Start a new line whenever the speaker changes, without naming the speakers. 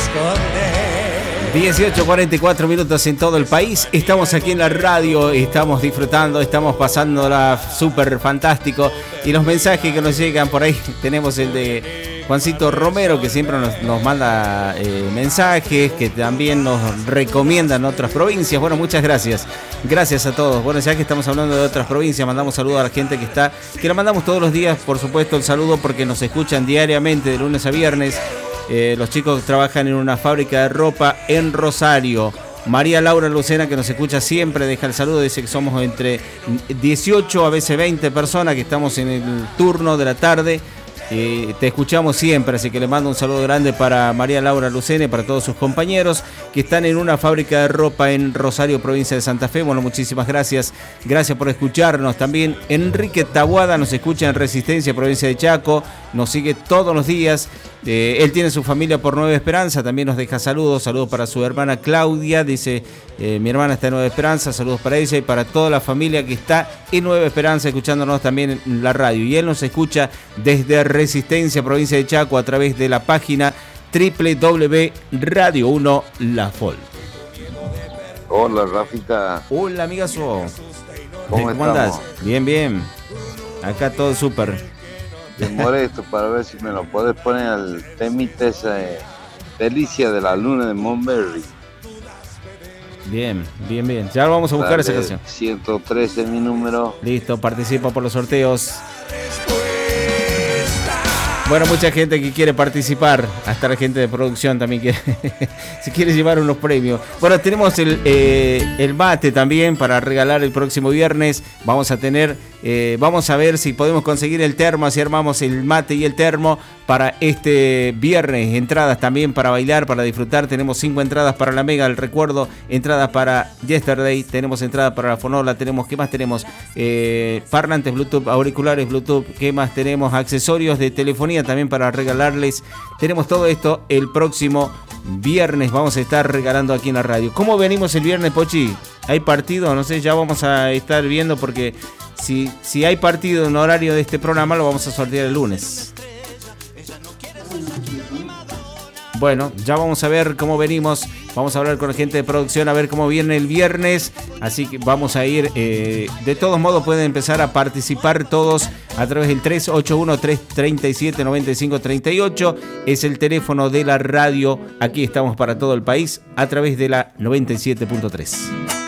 18:44 minutos en todo el país. Estamos aquí en la radio, estamos disfrutando, estamos pasándola súper fantástico. Y los mensajes que nos llegan por ahí, tenemos el de Juancito Romero, que siempre nos manda mensajes, que también nos recomiendan otras provincias. Bueno, muchas gracias. Gracias a todos. Bueno, ya que estamos hablando de otras provincias, mandamos saludos a la gente que la mandamos todos los días, por supuesto, el saludo porque nos escuchan diariamente de lunes a viernes. Los chicos trabajan en una fábrica de ropa en Rosario. María Laura Lucena, que nos escucha siempre, deja el saludo, dice que somos entre 18 a veces 20 personas que estamos en el turno de la tarde. Te escuchamos siempre, así que le mando un saludo grande para María Laura Lucena y para todos sus compañeros que están en una fábrica de ropa en Rosario, provincia de Santa Fe. Bueno, muchísimas gracias. Gracias por escucharnos. También Enrique Taboada nos escucha en Resistencia, provincia de Chaco. Nos sigue todos los días. Él tiene su familia por Nueva Esperanza. También nos deja saludos. Saludos para su hermana Claudia. Dice, mi hermana está en Nueva Esperanza. Saludos para ella y para toda la familia que está en Nueva Esperanza, escuchándonos también en la radio. Y él nos escucha desde Resistencia, provincia de Chaco, a través de la página www.radio 1 La Folk.
Hola, Rafita.
Hola, amigazo.
¿Cómo
andás? Bien, bien. Acá todo súper.
Te molesto para ver si me lo puedes poner al temita esa Delicia de la Luna de Monberry.
Bien. Ya vamos a buscar esa canción.
113 mi número.
Listo, participa por los sorteos. Bueno, mucha gente que quiere participar, hasta la gente de producción también quiere, si quiere llevar unos premios. Bueno, tenemos el mate también para regalar el próximo viernes. Vamos a ver si podemos conseguir el termo, así armamos el mate y el termo para este viernes. Entradas también para bailar, para disfrutar. Tenemos 5 entradas para la Mega, el recuerdo, entradas para Yesterday, tenemos entradas para la Fonola, ¿qué más tenemos? Parlantes Bluetooth, auriculares Bluetooth, ¿qué más tenemos? Accesorios de telefonía también para regalarles. Tenemos todo esto el próximo viernes, vamos a estar regalando aquí en la radio. ¿Cómo venimos el viernes, Pochi? ¿Hay partido? No sé, ya vamos a estar viendo porque si hay partido en horario de este programa lo vamos a sortear el lunes. Bueno, ya vamos a ver cómo venimos. Vamos a hablar con la gente de producción a ver cómo viene el viernes. Así que vamos a ir. De todos modos pueden empezar a participar todos a través del 381-337-9538. Es el teléfono de la radio. Aquí estamos para todo el país a través de la 97.3.